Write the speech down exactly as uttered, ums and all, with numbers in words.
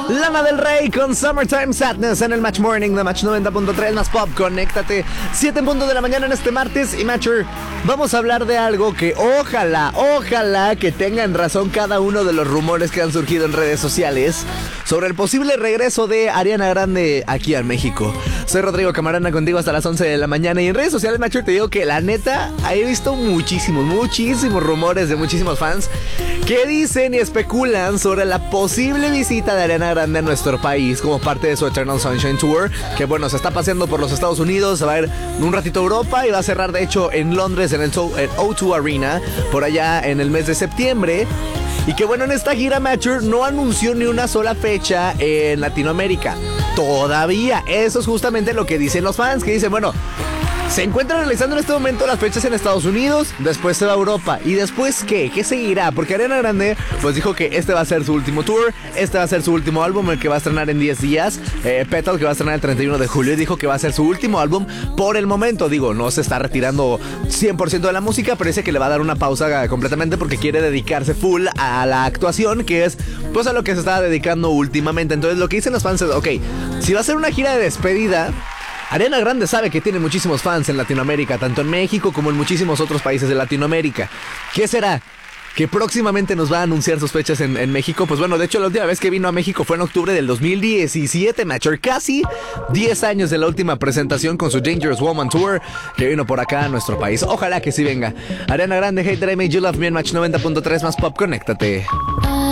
Lana del Rey con Summertime Sadness en el Match Morning de Match noventa punto tres más Pop. Conéctate, siete en punto de la mañana en este martes. Y Matcher, vamos a hablar de algo que ojalá, ojalá que tengan razón cada uno de los rumores que han surgido en redes sociales sobre el posible regreso de Ariana Grande aquí a México. Soy Rodrigo Camarena, contigo hasta las once de la mañana. Y en redes sociales, Matcher, te digo que la neta he visto muchísimos, muchísimos rumores de muchísimos fans que dicen y especulan sobre la posible visita de Ariana Grande a nuestro país como parte de su Eternal Sunshine Tour, que bueno, se está paseando por los Estados Unidos, se va a ir un ratito a Europa y va a cerrar de hecho en Londres en el O dos Arena por allá en el mes de septiembre. Y que bueno, en esta gira Matcher no anunció ni una sola fecha en Latinoamérica todavía. Eso es justamente lo que dicen los fans, que dicen, bueno, se encuentran realizando en este momento las fechas en Estados Unidos, después se va a Europa. ¿Y después qué? ¿Qué seguirá? Porque Ariana Grande pues dijo que este va a ser su último tour, este va a ser su último álbum, el que va a estrenar en diez días, eh, Petal, que va a estrenar el treinta y uno de julio, y dijo que va a ser su último álbum por el momento. Digo, no se está retirando cien por ciento de la música, pero dice que le va a dar una pausa completamente porque quiere dedicarse full a la actuación, que es pues a lo que se estaba dedicando últimamente. Entonces lo que dicen los fans es, ok, si va a ser una gira de despedida, Ariana Grande sabe que tiene muchísimos fans en Latinoamérica, tanto en México como en muchísimos otros países de Latinoamérica. ¿Qué será? ¿Que próximamente nos va a anunciar sus fechas en, en México? Pues bueno, de hecho la última vez que vino a México fue en octubre del dos mil diecisiete, Matcher. Casi diez años de la última presentación con su Dangerous Woman Tour, que vino por acá a nuestro país. Ojalá que sí venga. Ariana Grande, Hate That I Made You Love Me en Match noventa punto tres más Pop. Conéctate.